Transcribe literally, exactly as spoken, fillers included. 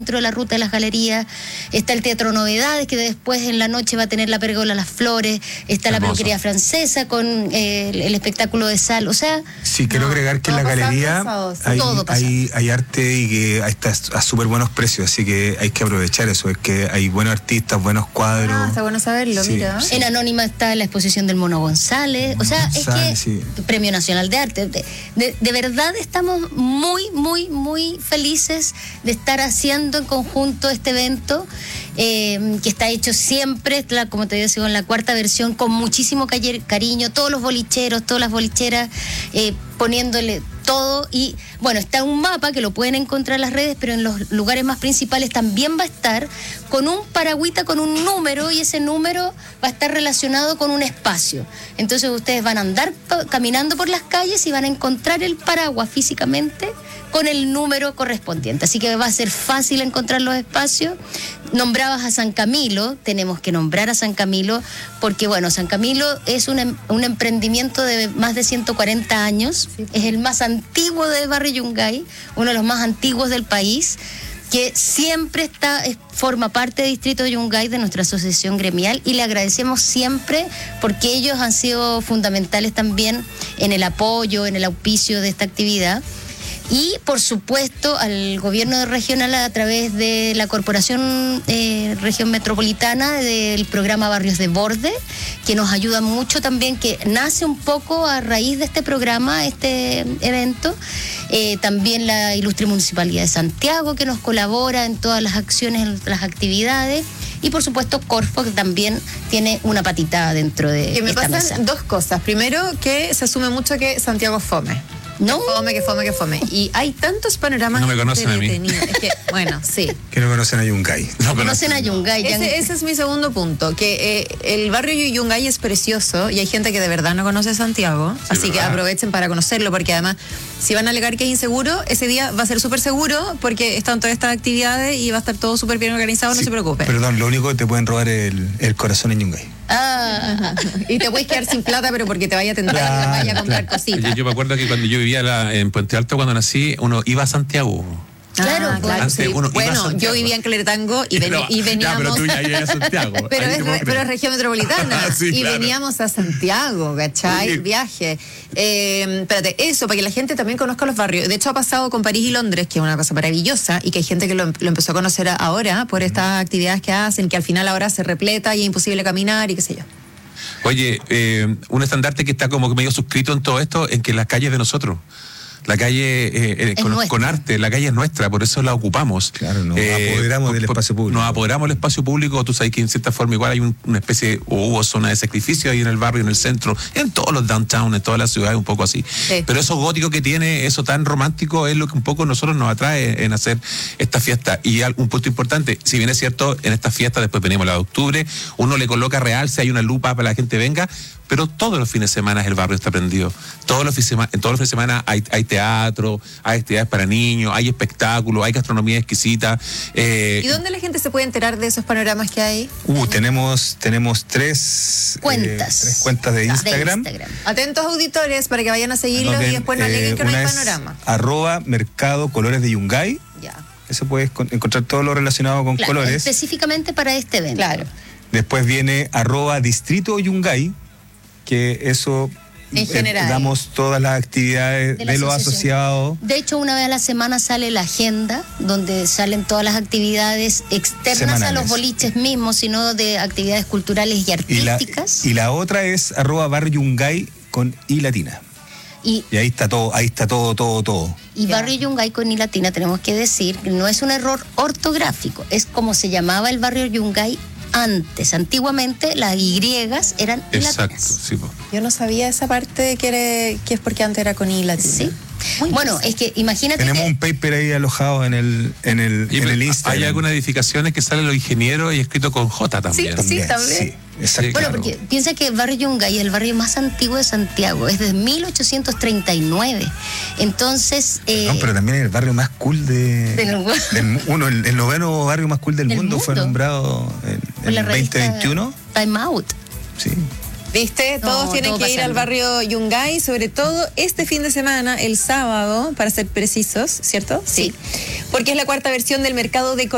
dentro de la ruta de las galerías. Está el Teatro Novedades, que después en la noche va a tener la Pérgola Las Flores. Está la peluquería francesa con eh, el, el espectáculo de sal. O sea... Sí, quiero no, agregar que en la galería hay, hay, hay arte y que está a súper buenos precios, así que hay que aprovechar eso. Es que hay buenos artistas, buenos cuadros. Ah, está bueno saberlo, sí, mira. Sí. En Anónima está la exposición del Mono González. O sea, González, es que sí. Premio Nacional de Arte. De, de, de verdad estamos muy, muy, muy felices de estar haciendo en conjunto este evento, eh, que está hecho siempre, como te digo, en la cuarta versión, con muchísimo cariño, todos los bolicheros, todas las bolicheras, eh, poniéndole todo. Y bueno, está un mapa que lo pueden encontrar en las redes, pero en los lugares más principales también va a estar con un paragüita, con un número, y ese número va a estar relacionado con un espacio. Entonces ustedes van a andar caminando por las calles y van a encontrar el paraguas físicamente con el número correspondiente. Así que va a ser fácil encontrar los espacios. Nombrabas a San Camilo, tenemos que nombrar a San Camilo, porque bueno, San Camilo es un, un emprendimiento de más de ciento cuarenta años, sí. Es el más antiguo del barrio Yungay, uno de los más antiguos del país, que siempre está, forma parte del distrito de Yungay, de nuestra asociación gremial, y le agradecemos siempre porque ellos han sido fundamentales también en el apoyo, en el auspicio de esta actividad. Y, por supuesto, al gobierno regional a través de la Corporación eh, Región Metropolitana, del programa Barrios de Borde, que nos ayuda mucho también, que nace un poco a raíz de este programa, este evento. Eh, también la Ilustre Municipalidad de Santiago, que nos colabora en todas las acciones, en las actividades. Y, por supuesto, Corfo, que también tiene una patita dentro de que me esta pasan mesa. Dos cosas. Primero, que se asume mucho que Santiago es fome. No. Que fome, que fome, que fome. Y hay tantos panoramas. No me conocen a mí. Es que, bueno, sí. Que no conocen a Yungay. No conocen a Yungay. Ese, ese es mi segundo punto, que eh, el barrio Yungay es precioso y hay gente que de verdad no conoce Santiago, sí, así ¿verdad? Que aprovechen para conocerlo, porque además, si van a alegar que es inseguro, ese día va a ser súper seguro, porque están todas estas actividades y va a estar todo súper bien organizado, sí, no se preocupen. Perdón, lo único que te pueden robar es el, el corazón en Yungay. Ah, y te puedes quedar sin plata, pero porque te vaya a atender, claro, te vaya a comprar claro. cositas. Yo, yo me acuerdo que cuando yo vivía la, en Puente Alto, cuando nací, uno iba a Santiago. Claro, ah, claro. Antes, sí. Bueno, yo vivía en Cleretango y, ven, no, y veníamos. Ya, pero tú ya ibas a Santiago. pero, es, re, pero es región metropolitana. sí, y claro. Veníamos a Santiago, ¿cachai? Sí. Viaje. Eh, espérate, eso, para que la gente también conozca los barrios. De hecho, ha pasado con París y Londres, que es una cosa maravillosa, y que hay gente que lo, lo empezó a conocer ahora por estas actividades que hacen, que al final ahora se repleta y es imposible caminar y qué sé yo. Oye, eh, un estandarte que está como medio suscrito en todo esto, en que las calles de nosotros. La calle eh, eh, con, con arte, la calle es nuestra, por eso la ocupamos. Claro, nos eh, apoderamos del espacio público. Nos apoderamos del espacio público, tú sabes que en cierta forma igual hay un, una especie, o hubo zona de sacrificio ahí en el barrio, en el centro, en todos los downtown, en todas las ciudades, un poco así. Sí. Pero eso gótico que tiene, eso tan romántico, es lo que un poco nosotros nos atrae en hacer esta fiesta. Y un punto importante, si bien es cierto, en esta fiesta, después venimos la de octubre, uno le coloca realce, hay una lupa para que la gente venga, pero todos los fines de semana el barrio está prendido. Todos los fines de semana, en todos los fines de semana hay, hay teatro, hay actividades para niños, hay espectáculos, hay gastronomía exquisita. Eh, ¿Y dónde la gente se puede enterar de esos panoramas que hay? Uh, tenemos, tenemos tres cuentas. Eh, tres cuentas de Instagram. de Instagram. Atentos auditores para que vayan a seguirlos no, y después no eh, aleguen que no hay panorama. Arroba Mercado Colores de Yungay. Ya. Eso puedes encontrar todo lo relacionado con claro, colores. Específicamente para este evento. Claro. Después viene arroba Distrito Yungay, que eso en general eh, damos todas las actividades de, de los asociados. De hecho, una vez a la semana sale la agenda, donde salen todas las actividades externas semanales. A los boliches mismos, sino de actividades culturales y artísticas. Y la, y la otra es arroba Barrio Yungay con I latina. Y, y ahí está todo, ahí está todo, todo, todo. Y yeah. Barrio Yungay con I latina, tenemos que decir, no es un error ortográfico, es como se llamaba el barrio Yungay antes. Antiguamente las Y eran I latinas. Exacto, sí. Po. Yo no sabía esa parte que, era, que es porque antes era con I latina. Sí. Muy bueno, es que imagínate. Tenemos que... un paper ahí alojado en el, en el, en el Instagram. Hay algunas edificaciones que salen los ingenieros y escrito con J también. Sí, también. Sí, también. Sí. Exacto. Bueno, claro. porque piensa que el barrio Yungay es el barrio más antiguo de Santiago, es de mil ochocientos treinta y nueve. Entonces. Eh, no, pero también es el barrio más cool de. Del, del, uno, el, el noveno barrio más cool del mundo, mundo fue nombrado en, en veinte veintiuno. Time Out. Sí. ¿Viste? Todos no, tienen todo que pasando. Ir al barrio Yungay, sobre todo este fin de semana, el sábado, para ser precisos, ¿cierto? Sí. Porque es la cuarta versión del mercado de